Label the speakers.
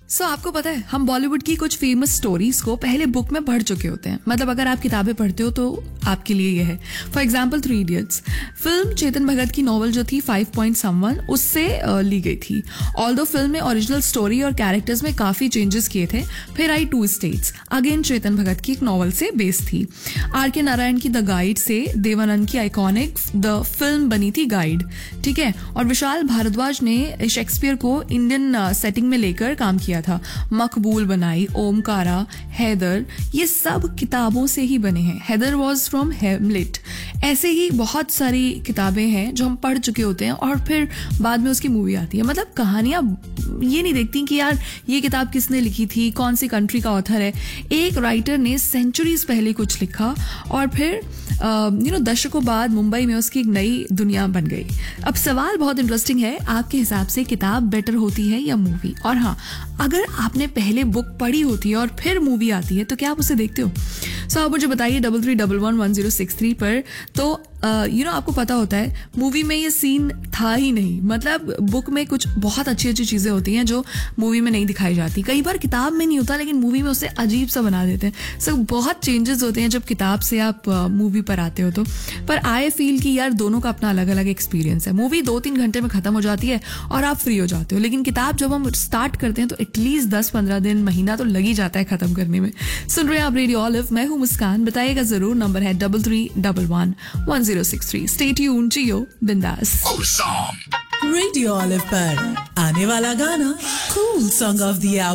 Speaker 1: आपको पता है हम बॉलीवुड की कुछ फेमस स्टोरीज को पहले बुक में पढ़ चुके होते हैं. मतलब अगर आप किताबें पढ़ते हो तो आपके लिए ये है. For example 3 idiots film Chetan Bhagat की नॉवल जो थी 5 Point Someone उससे ली गई थी. ऑल्दो फिल्म में ओरिजिनल स्टोरी और कैरेक्टर्स में काफी चेंजेस किए थे. फिर आई 2 States अगेन चेतन भगत की एक नॉवल से बेस्ड थी. R.K. नारायण की द गाइड से देवानंद की आइकॉनिक द फिल्म बनी थी गाइड. ठीक है. और विशाल भारद्वाज ने शेक्सपियर को इंडियन सेटिंग में लेकर काम किया था. मकबूल बनाई, ओमकारा, हैदर, ये सब किताबों से ही बने हैं. हैदर वॉज फ्रॉम हेमलेट. ऐसे ही बहुत सारी किताबें हैं जो हम पढ़ चुके होते हैं और फिर बाद में उसकी मूवी आती है. मतलब कहानियां ये नहीं देखती कि यार ये किताब किसने लिखी थी, कौन सी कंट्री का ऑथर है. एक राइटर ने सेंचुरीज पहले कुछ लिखा और फिर दशकों बाद मुंबई में उसकी एक नई दुनिया बन गई. अब सवाल बहुत इंटरेस्टिंग है, आपके हिसाब से किताब बेटर होती है या मूवी? और हाँ, अगर आपने पहले बुक पढ़ी होती है और फिर मूवी आती है तो क्या आप उसे देखते हो? आप मुझे बताइए 33111063 पर. तो आपको पता होता है मूवी में ये सीन था ही नहीं. मतलब बुक में कुछ बहुत अच्छी अच्छी चीजें होती हैं जो मूवी में नहीं दिखाई जाती. कई बार किताब में नहीं होता लेकिन मूवी में उसे अजीब सा बना देते हैं. बहुत चेंजेस होते हैं जब किताब से आप मूवी पर आते हो तो. पर आई फील कि यार दोनों का अपना अलग अलग एक्सपीरियंस है. मूवी 2-3 घंटे में खत्म हो जाती है और आप फ्री हो जाते हो, लेकिन किताब जब हम स्टार्ट करते हैं तो एटलीस्ट 10-15 दिन, महीना तो लग ही जाता है खत्म करने में. सुन रहे हैं आप रेडियो ऑलिव, मैं हूँ मुस्कान. बताइएगा जरूर. नंबर है 33111063. स्टे ट्यून्ड, जियो बिंदास.
Speaker 2: रेडियो ऑलिव पर आने वाला गाना कूल सॉन्ग ऑफ द